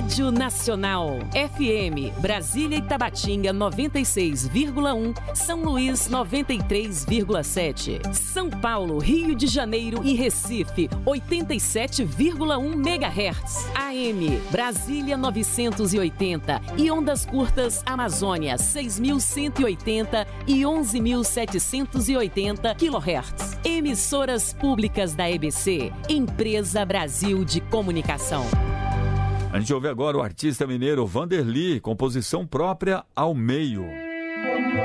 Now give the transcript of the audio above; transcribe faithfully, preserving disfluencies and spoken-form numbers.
Rádio Nacional. F M, Brasília e Tabatinga noventa e seis vírgula um, São Luís noventa e três vírgula sete. São Paulo, Rio de Janeiro e Recife oitenta e sete vírgula um megahertz. A M, Brasília novecentos e oitenta e ondas curtas Amazônia seis mil cento e oitenta e onze mil setecentos e oitenta quilohertz. Emissoras públicas da E B C, Empresa Brasil de Comunicação. A gente ouve agora o artista mineiro Vanderly, composição própria Ao Meio.